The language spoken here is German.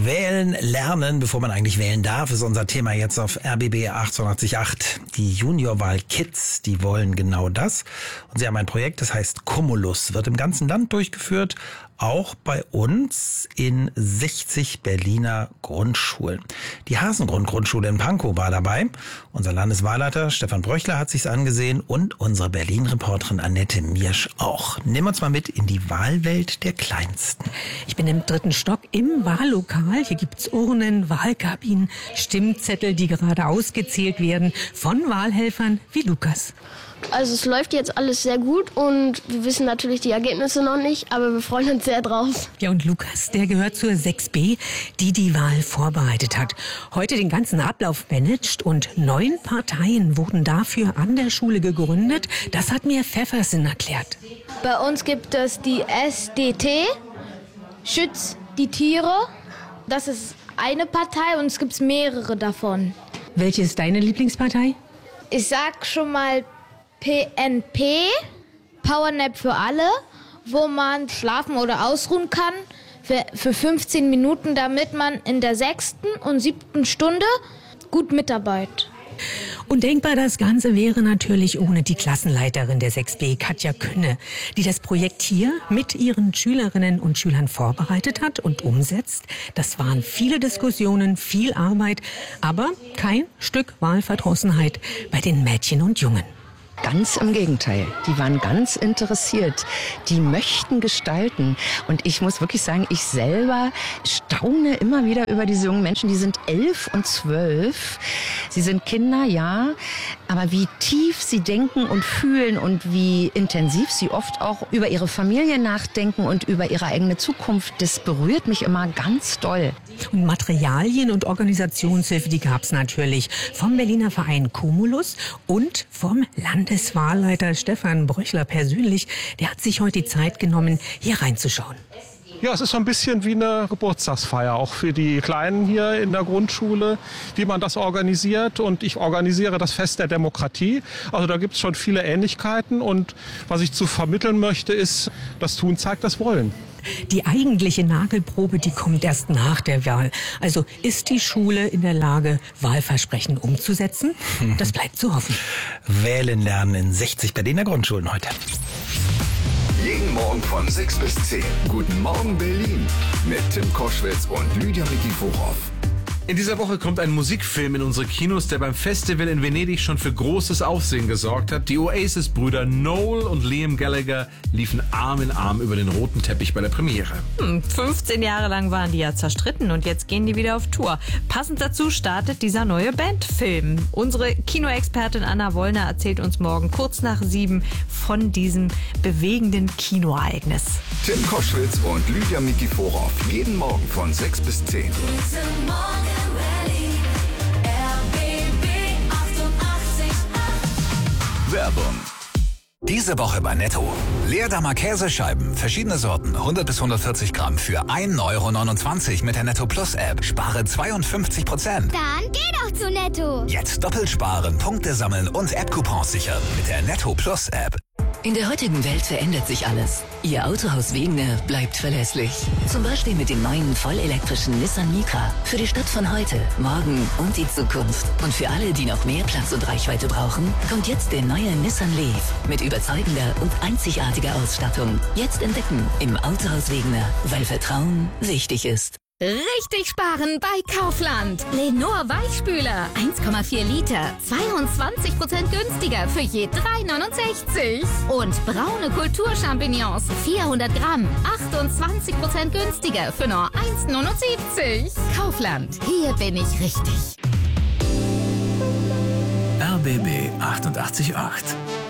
Wählen lernen, bevor man eigentlich wählen darf, ist unser Thema jetzt auf RBB 888. Die Juniorwahl-Kids, die wollen genau das. Und sie haben ein Projekt, das heißt Cumulus, wird im ganzen Land durchgeführt, auch bei uns in 60 Berliner Grundschulen. Die Hasengrund-Grundschule in Pankow war dabei. Unser Landeswahlleiter Stefan Bröchler hat sich's angesehen und unsere Berlin-Reporterin Annette Miersch auch. Nimm uns mal mit in die Wahlwelt der Kleinsten. Ich bin im 3. Stock im Wahllokal. Hier gibt's Urnen, Wahlkabinen, Stimmzettel, die gerade ausgezählt werden von Wahlhelfern wie Lukas. Also es läuft jetzt alles sehr gut und wir wissen natürlich die Ergebnisse noch nicht, aber wir freuen uns sehr drauf. Ja, und Lukas, der gehört zur 6b, die die Wahl vorbereitet hat. Heute den ganzen Ablauf managt und 9 Parteien wurden dafür an der Schule gegründet. Das hat mir Pfeffersen erklärt. Bei uns gibt es die SDP, Schütz die Tiere. Das ist eine Partei und es gibt mehrere davon. Welche ist deine Lieblingspartei? Ich sag schon mal PNP, Powernap für alle, wo man schlafen oder ausruhen kann für 15 Minuten, damit man in der 6. und 7. Stunde gut mitarbeitet. Undenkbar das Ganze wäre natürlich ohne die Klassenleiterin der 6b, Katja Künne, die das Projekt hier mit ihren Schülerinnen und Schülern vorbereitet hat und umsetzt. Das waren viele Diskussionen, viel Arbeit, aber kein Stück Wahlverdrossenheit bei den Mädchen und Jungen. Ganz im Gegenteil. Die waren ganz interessiert. Die möchten gestalten. Und ich muss wirklich sagen, ich selber staune immer wieder über diese jungen Menschen. Die sind 11 und 12. Sie sind Kinder, ja. Aber wie tief sie denken und fühlen und wie intensiv sie oft auch über ihre Familie nachdenken und über ihre eigene Zukunft, das berührt mich immer ganz doll. Und Materialien und Organisationshilfe, die gab's natürlich vom Berliner Verein Cumulus und vom Landeswahlleiter Stefan Bröchler persönlich. Der hat sich heute die Zeit genommen, hier reinzuschauen. Ja, es ist so ein bisschen wie eine Geburtstagsfeier, auch für die Kleinen hier in der Grundschule, wie man das organisiert. Und ich organisiere das Fest der Demokratie. Also da gibt es schon viele Ähnlichkeiten. Und was ich zu vermitteln möchte, ist, das Tun zeigt das Wollen. Die eigentliche Nagelprobe, die kommt erst nach der Wahl. Also ist die Schule in der Lage, Wahlversprechen umzusetzen? Das bleibt zu hoffen. Wählen lernen in 60 Berliner Grundschulen heute. Jeden Morgen von 6 bis 10. Guten Morgen Berlin mit Tim Koschwitz und Lydia Mikiforov. In dieser Woche kommt ein Musikfilm in unsere Kinos, der beim Festival in Venedig schon für großes Aufsehen gesorgt hat. Die Oasis-Brüder Noel und Liam Gallagher liefen Arm in Arm über den roten Teppich bei der Premiere. 15 Jahre lang waren die ja zerstritten und jetzt gehen die wieder auf Tour. Passend dazu startet dieser neue Bandfilm. Unsere Kinoexpertin Anna Wollner erzählt uns morgen kurz nach 7 von diesem bewegenden Kinoereignis. Tim Koschwitz und Lydia Mikiforov. Jeden Morgen von 6 bis 10. Werbung. Diese Woche bei Netto. Leerdammer Käsescheiben, verschiedene Sorten, 100 bis 140 Gramm für 1,29 € mit der Netto Plus App. Spare 52%. Dann geh doch zu Netto. Jetzt doppelt sparen, Punkte sammeln und App-Coupons sichern mit der Netto Plus App. In der heutigen Welt verändert sich alles. Ihr Autohaus Wegener bleibt verlässlich. Zum Beispiel mit dem neuen vollelektrischen Nissan Micra. Für die Stadt von heute, morgen und die Zukunft. Und für alle, die noch mehr Platz und Reichweite brauchen, kommt jetzt der neue Nissan Leaf. Mit überzeugender und einzigartiger Ausstattung. Jetzt entdecken im Autohaus Wegener, weil Vertrauen wichtig ist. Richtig sparen bei Kaufland. Lenor Weichspüler 1,4 Liter, 22% günstiger für je 3,69. Und braune Kulturchampignons 400 Gramm, 28% günstiger für nur 1,79. Kaufland, hier bin ich richtig. RBB 888.